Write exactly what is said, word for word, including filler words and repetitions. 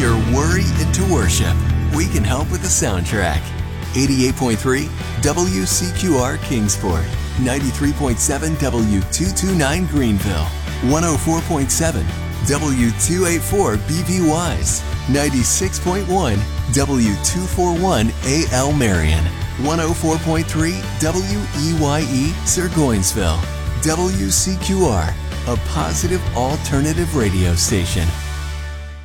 your worry into worship. We can help with the soundtrack. eighty-eight point three W C Q R Kingsport, ninety-three point seven W two twenty-nine Greenville, one oh four point seven W two eighty-four B V Wise, ninety-six point one W two forty-one A L Marion, one oh four point three W E Y E Sirgoinsville. W C Q R, a positive alternative radio station.